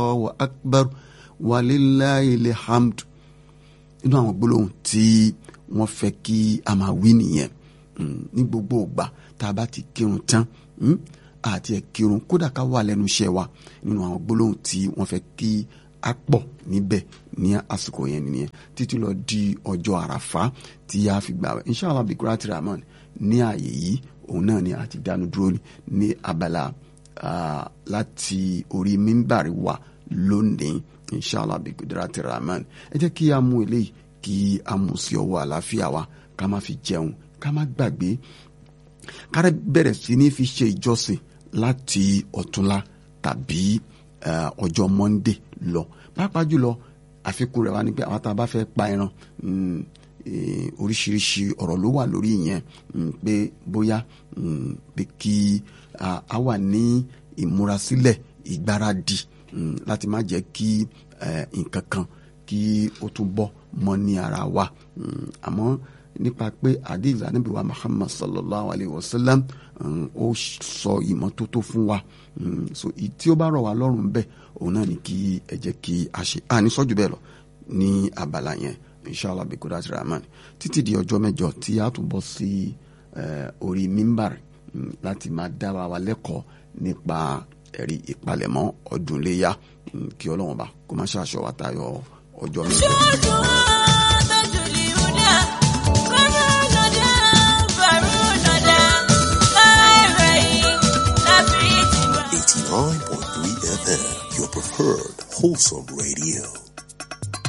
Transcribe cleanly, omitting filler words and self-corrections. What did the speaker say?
Allahu akbar walillahil hamd. Inú àwọn gbólóhùn tí wọ́n fẹ́ kí a máa wí nìyẹn ní gbogbo ìgbà tá a bá ti kírun tán àti ẹ̀kírun kódà ká wà lẹ́nu iṣẹ́ wa. Nínú àwọn gbólóhùn tí wọ́n fẹ́ kí a pọ̀ níbẹ̀ ní àsìkò yẹn nìyẹn títí lọ di ọjọ́ àràfá tí a fi gbààwẹ̀ inshallah bi qur'ati rahman. Ní ààyè yìí òun náà ni a ti dánu dúró ní abala láti orí mímbàrí wa lónìí inshallah bi qur'ati rahman. Ẹ jẹ́ kí a mú eléyìí kí a mú sí ọwọ́ àlàáfíà wa, ká má fi jẹun, ká má gbàgbé, ká bẹ̀rẹ̀ sí ní fi ṣe ìjọsìn láti ọ̀túnla tàbí ọjọ́ Monday lọ. Pàápàá jùlọ àfikún rẹ̀ wá ní pé àwọn tá a bá fẹ́ pa ẹran oríṣiríṣi ọ̀rọ̀ ló wà lórí ìyẹn pé bóyá pé kí a wà ní ìmúrasílẹ̀ ìgbáradì láti má jẹ́ kí nǹkan kan kí ó tún bọ́ mọ́ ní ara wa. Àmọ́ nípa pé hadith Ànábì wa Muhammad sallallahu alayhi wa sallam ó sọ ìmọ́tótó fún wa. So tí ó bá rọ̀ wá lọ́rùn bẹ́ẹ̀ òun náà ni kí ẹ jẹ́ kí a ṣe ní sọ́jú bẹ́ẹ̀ lọ ní abala yẹn inshallah bi qudrat rahman títí di ọjọ́ mẹ́jọ tí a tún bọ́ sí orí mímbàr láti máa dá wa lẹ́kọ̀ọ́ nípa ẹ̀rí ìpalẹ̀mọ́ ọdún léyà kí Ọlọ́run bá kó má ṣàṣọ wa tayọ ọjọ́ mẹ́jọ. FM, your preferred wholesome